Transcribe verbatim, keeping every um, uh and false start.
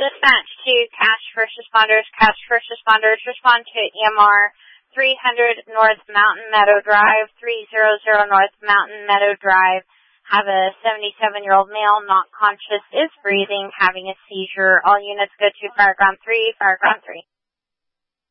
Dispatch to Cash First Responders. Cash First Responders respond to E M R three hundred North Mountain Meadow Drive, three hundred North Mountain Meadow Drive. Have a seventy-seven-year-old male, not conscious, is breathing, having a seizure. All units go to Fire Ground three, Fire Ground three.